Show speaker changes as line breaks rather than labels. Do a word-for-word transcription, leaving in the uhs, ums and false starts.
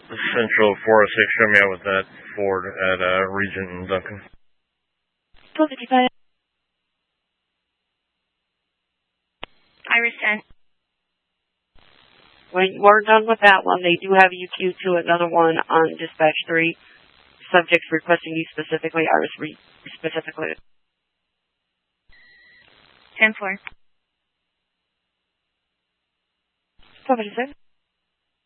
Central four oh six, show me out with that Ford at uh, Regent and Duncan.
twelve fifty-five.
Iris ten.
When we're done with that one, they do have you queued to another one on Dispatch three. Subjects requesting you specifically, Iris re specifically.
ten four.
twelve fifty-six.